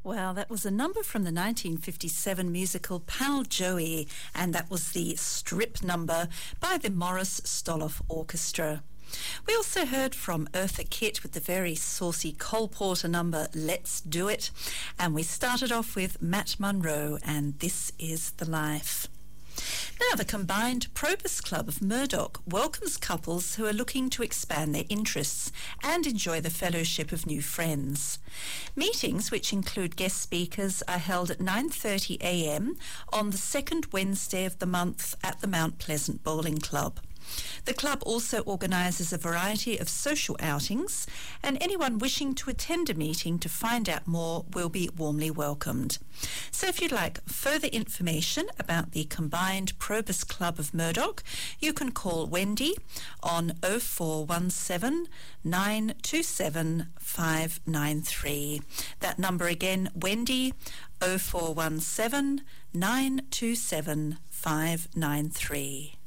Well, that was a number from the 1957 musical Pal Joey, and that was the Strip number by the Morris Stoloff Orchestra. We also heard from Eartha Kitt with the very saucy Cole Porter number Let's Do It, and we started off with Matt Monro and This Is the Life. Now, the combined Probus Club of Murdoch welcomes couples who are looking to expand their interests and enjoy the fellowship of new friends. Meetings, which include guest speakers, are held at 9:30 a.m. on the second Wednesday of the month at the Mount Pleasant Bowling Club. The club also organises a variety of social outings, and anyone wishing to attend a meeting to find out more will be warmly welcomed. So if you'd like further information about the combined Probus Club of Murdoch, you can call Wendy on 0417 927 593. That number again, Wendy, 0417 927 593.